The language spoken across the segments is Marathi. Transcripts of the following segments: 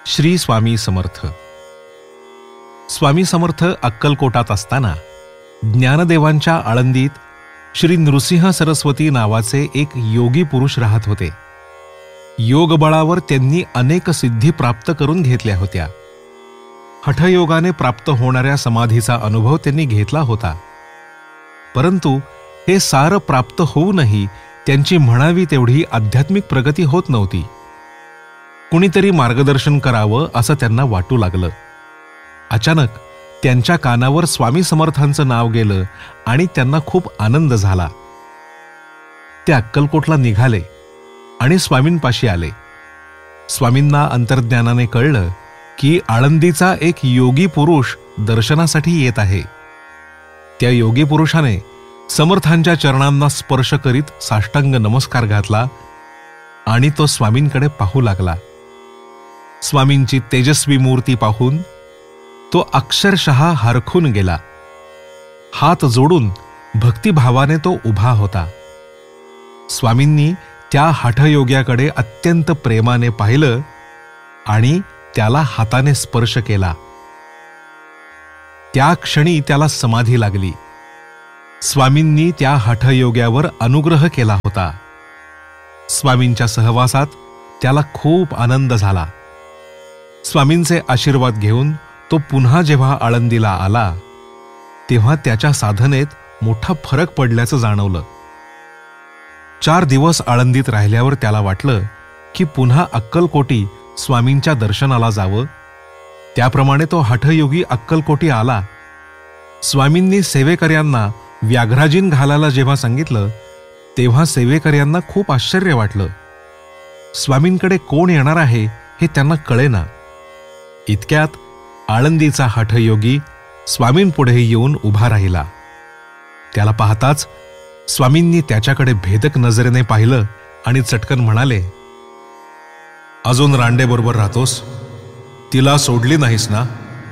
श्री स्वामी समर्थ. स्वामी समर्थ अक्कलकोटात असताना ज्ञानदेवांच्या आळंदीत श्री नृसिंह सरस्वती नावाचे एक योगी पुरुष राहत होते. योगबळावर त्यांनी अनेक सिद्धी प्राप्त करून घेतल्या होत्या. हठयोगाने प्राप्त होणाऱ्या समाधीचा अनुभव त्यांनी घेतला होता. परंतु हे सारं प्राप्त होऊनही त्यांची म्हणावी तेवढी आध्यात्मिक प्रगती होत नव्हती. कुणीतरी मार्गदर्शन करावं असं त्यांना वाटू लागलं. अचानक त्यांच्या कानावर स्वामी समर्थांचं नाव गेलं आणि त्यांना खूप आनंद झाला. ते अक्कलकोटला निघाले आणि स्वामींपाशी आले. स्वामींना अंतर्ज्ञानाने कळलं की आळंदीचा एक योगी पुरुष दर्शनासाठी येत आहे. त्या योगी पुरुषाने समर्थांच्या चरणांना स्पर्श करीत साष्टांग नमस्कार घातला आणि तो स्वामींकडे पाहू लागला. स्वामींची तेजस्वी मूर्ती पाहून तो अक्षरशः हरखून गेला. हात जोडून भक्तिभावाने तो उभा होता. स्वामींनी त्या हठयोग्याकडे अत्यंत प्रेमाने पाहिलं आणि त्याला हाताने स्पर्श केला. त्या क्षणी त्याला समाधी लागली. स्वामींनी त्या हठयोग्यावर अनुग्रह केला होता. स्वामींच्या सहवासात त्याला खूप आनंद झाला. स्वामींचे आशीर्वाद घेऊन तो पुन्हा जेव्हा आळंदीला आला तेव्हा त्याच्या साधनेत मोठा फरक पडल्याचं जाणवलं. 4 दिवस आळंदीत राहिल्यावर त्याला वाटलं की पुन्हा अक्कलकोटी स्वामींच्या दर्शनाला जावं. त्याप्रमाणे तो हठयोगी अक्कलकोटी आला. स्वामींनी सेवेकऱ्यांना व्याघ्राजीन घालायला जेव्हा सांगितलं तेव्हा सेवेकऱ्यांना खूप आश्चर्य वाटलं. स्वामींकडे कोण येणार आहे हे त्यांना कळेना. इतक्यात आळंदीचा हठयोगी स्वामींपुढे येऊन उभा राहिला. त्याला पाहताच स्वामींनी त्याच्याकडे भेदक नजरेने पाहिलं आणि चटकन म्हणाले, "अजून रांडेबरोबर राहतोस? तिला सोडली नाहीस ना?"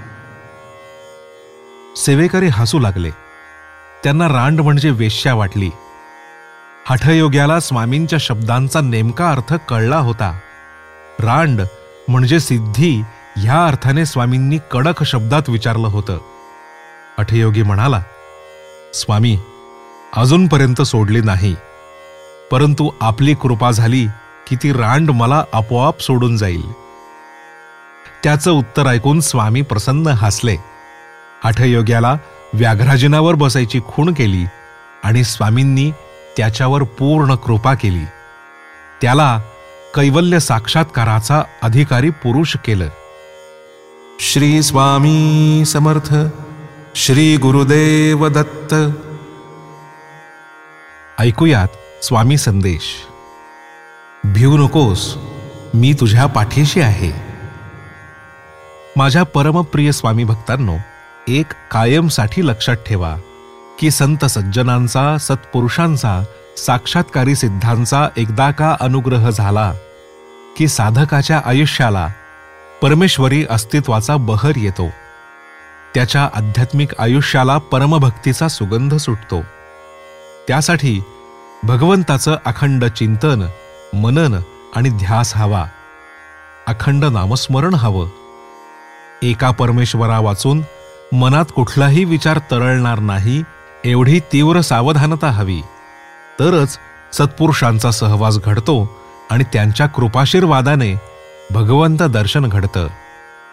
सेवेकरी हसू लागले. त्यांना रांड म्हणजे वेश्या वाटली. हठयोग्याला स्वामींच्या शब्दांचा नेमका अर्थ कळला होता. रांड म्हणजे सिद्धी ह्या अर्थाने स्वामींनी कडक शब्दात विचारलं होतं. हठयोगी म्हणाला, "स्वामी, अजूनपर्यंत सोडली नाही, परंतु आपली कृपा झाली की ती रांड मला आपोआप सोडून जाईल." त्याचं उत्तर ऐकून स्वामी प्रसन्न हसले. हठयोग्याला व्याघ्राजिनावर बसायची खूण केली आणि स्वामींनी त्याच्यावर पूर्ण कृपा केली. त्याला कैवल्य साक्षात्काराचा अधिकारी पुरुष केलं. श्री स्वामी समर्थ. श्री गुरुदेव दत्त. ऐकूयात स्वामी संदेश. भिवू नकोस, मी तुझ्या पाठीशी आहे. माझ्या परमप्रिय स्वामी भक्तांनो, एक कायमसाठी लक्षात ठेवा की संत सज्जनांचा, सत्पुरुषांचा, साक्षात्कारी सिद्धांचा एकदा का अनुग्रह झाला की साधकाच्या आयुष्याला परमेश्वरी अस्तित्वाचा बहर येतो. त्याच्या आध्यात्मिक आयुष्याला परमभक्तीचा सुगंध सुटतो. त्यासाठी भगवंताचं अखंड चिंतन, मनन आणि ध्यास हवा. अखंड नामस्मरण हवं. एका परमेश्वरा वाचून मनात कुठलाही विचार तरळणार नाही एवढी तीव्र सावधानता हवी. तरच सत्पुरुषांचा सहवास घडतो आणि त्यांच्या कृपाशीर्वादाने भगवंत दर्शन घडतं.